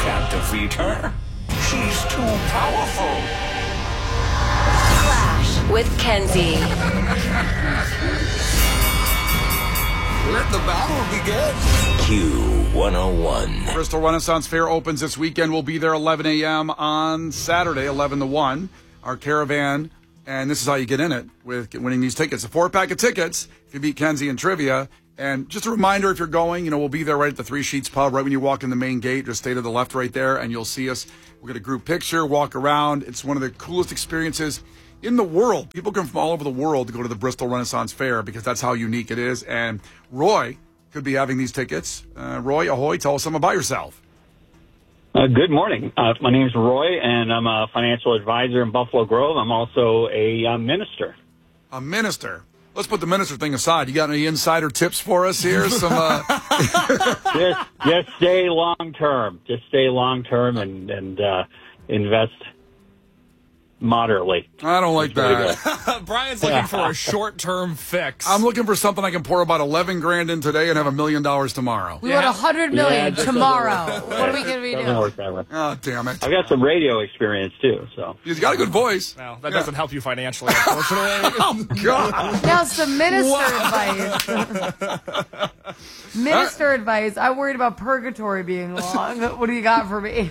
can't defeat her. She's too powerful. Flash with Kenzie. Let the battle begin. Q101. Bristol Renaissance Fair opens this weekend. We'll be there 11 a.m. on Saturday, 11 to 1. Our caravan, and this is how you get in it with winning these tickets. A 4-pack of tickets if you beat Kenzie in trivia. And just a reminder, if you're going, we'll be there right at the Three Sheets Pub, right when you walk in the main gate. Just stay to the left right there, and you'll see us. We'll get a group picture, walk around. It's one of the coolest experiences in the world. People come from all over the world to go to the Bristol Renaissance Fair because that's how unique it is. And Roy could be having these tickets. Roy, ahoy, tell us something about yourself. Good morning. My name is Roy, and I'm a financial advisor in Buffalo Grove. I'm also a minister. A minister? Let's put the minister thing aside. You got any insider tips for us here? Some Just stay long term. Just stay long term and invest moderately. I don't like that. Brian's looking for a short-term fix. I'm looking for something I can pour about 11 grand in today and have $1 million tomorrow. We want 100 million tomorrow. What are we going to be Doesn't work doing? that way. Oh, damn it. I've got some radio experience too, so. He's got a good voice. Well, that doesn't help you financially, unfortunately. Oh, God. Now some minister advice. Minister advice. I'm worried about purgatory being long. What do you got for me?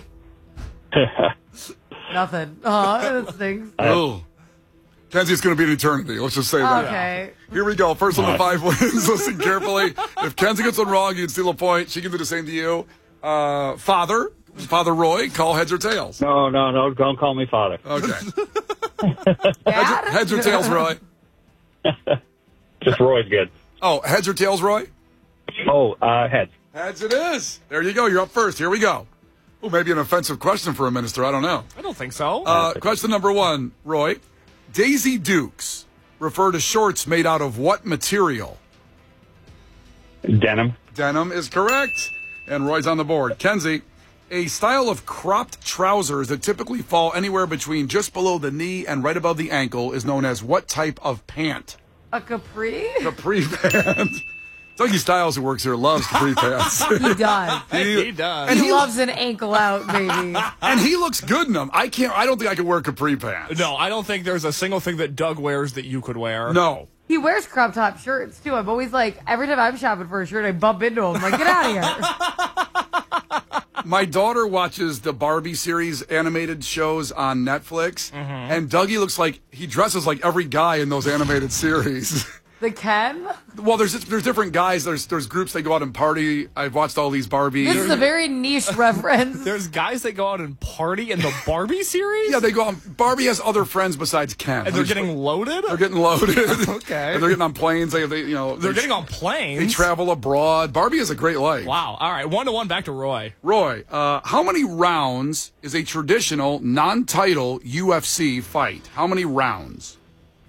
Nothing. That stinks. Oh. Kenzie, it's going to be an eternity. Let's just say that. Okay. Here we go. First one to 5 wins. Listen carefully. If Kenzie gets one wrong, you can steal a point. She can do the same to you. Father Roy, call heads or tails. No. Don't call me father. Okay. Dad? Heads or tails, Roy? Just Roy's good. Oh, heads or tails, Roy? Oh, heads. Heads it is. There you go. You're up first. Here we go. Oh, maybe an offensive question for a minister. I don't know. I don't think so. Question number 1, Roy. Daisy Dukes refer to shorts made out of what material? Denim. Denim is correct. And Roy's on the board. Kenzie, a style of cropped trousers that typically fall anywhere between just below the knee and right above the ankle is known as what type of pant? A capri? Capri pant. Dougie Styles, who works here, loves capri pants. He does. he does. And He loves an ankle out, baby. And he looks good in them. I don't think I could wear capri pants. No, I don't think there's a single thing that Doug wears that you could wear. No. He wears crop top shirts, too. I'm always like, every time I'm shopping for a shirt, I bump into him. I'm like, get out of here. My daughter watches the Barbie series animated shows on Netflix, and Dougie looks like he dresses like every guy in those animated series. The Ken? Well, there's different guys. There's groups that go out and party. I've watched all these Barbies. This is a very niche reference. There's guys that go out and party in the Barbie series? Yeah, they go out. Barbie has other friends besides Ken. And they're getting loaded? They're getting loaded. Okay. And they're getting on planes. They're getting on planes? They travel abroad. Barbie has a great life. Wow. All right. 1-1 back to Roy. Roy, how many rounds is a traditional non-title UFC fight? How many rounds?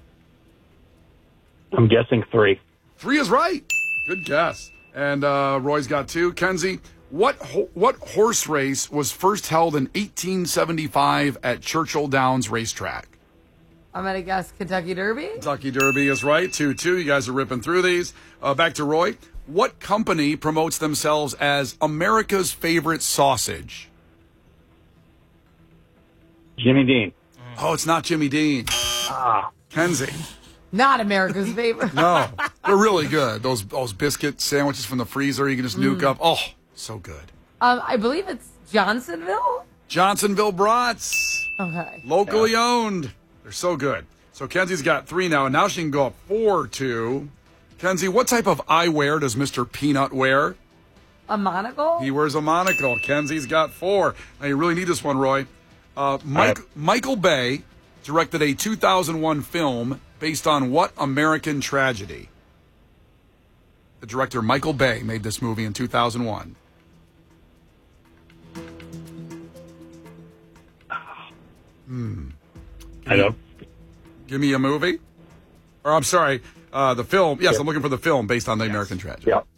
I'm guessing 3. 3 is right. Good guess. And Roy's got 2. Kenzie, what horse race was first held in 1875 at Churchill Downs Racetrack? I'm going to guess Kentucky Derby. Kentucky Derby is right. 2-2. You guys are ripping through these. Back to Roy. What company promotes themselves as America's favorite sausage? Jimmy Dean. Oh, it's not Jimmy Dean. Kenzie. Not America's favorite. No, they're really good. Those biscuit sandwiches from the freezer you can just nuke up. Oh, so good. I believe it's Johnsonville. Johnsonville Brats. Okay. Locally owned. They're so good. So Kenzie's got 3 now, and now she can go up 4-2. Kenzie, what type of eyewear does Mr. Peanut wear? A monocle? He wears a monocle. Kenzie's got 4. Now, you really need this one, Roy. Michael Bay directed a 2001 film based on what American tragedy? The director Michael Bay made this movie in 2001. I don't. Give me a movie? Or I'm sorry, the film. Yes, I'm looking for the film based on the American tragedy. Yeah.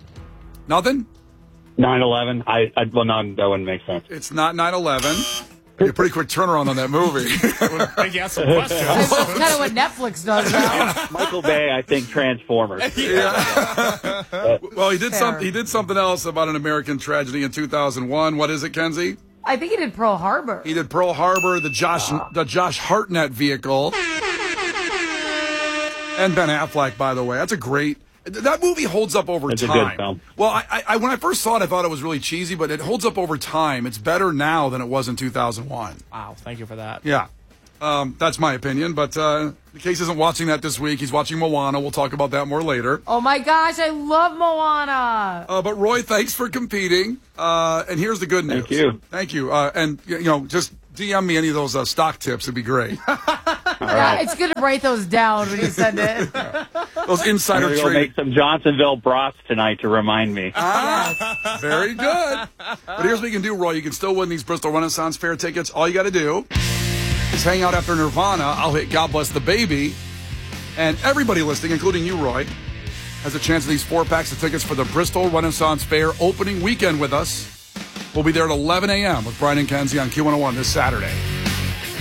Nothing? 9/11. Well, no, that wouldn't make sense. It's not 9/11. a pretty quick turnaround on that movie. I think you asked some questions. That's kind of what Netflix does now. Michael Bay, I think Transformers. Well, he did Fair. He did something else about an American tragedy in 2001. What is it, Kenzie? I think he did Pearl Harbor. He did Pearl Harbor, the Josh Hartnett vehicle, and Ben Affleck. By the way, that's a great. That movie holds up over It's a time. good film. Well, I when I first saw it, I thought it was really cheesy, but it holds up over time. It's better now than it was in 2001. Wow, thank you for that. Yeah. That's my opinion, but the case isn't watching that this week. He's watching Moana. We'll talk about that more later. Oh my gosh, I love Moana. But Roy, thanks for competing. And here's the good news. Thank you. Thank you. And just DM me any of those stock tips. It'd be great. Yeah, it's good to write those down when you send it. Those I'm insider going to go trading. make some Johnsonville brats tonight to remind me. Very good. But here's what you can do, Roy. You can still win these Bristol Renaissance Fair tickets. All you got to do is hang out after Nirvana. I'll hit God Bless the Baby. And everybody listening, including you, Roy, has a chance at these 4 packs of tickets for the Bristol Renaissance Fair opening weekend with us. We'll be there at 11 a.m. with Brian and Kenzie on Q101 this Saturday.